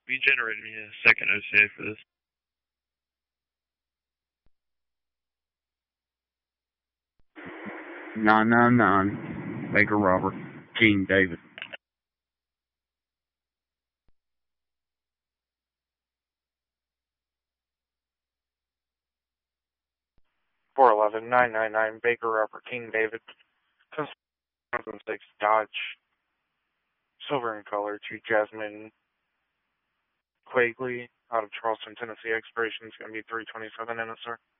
Will you generate me a second OCA for this? 999 Baker Robert King David. Four 999 Baker Robert King David. 2006 Dodge. Silver in color to Jasmine Quagley out of Charleston, Tennessee. Expiration is going to be 3/27 in it, sir.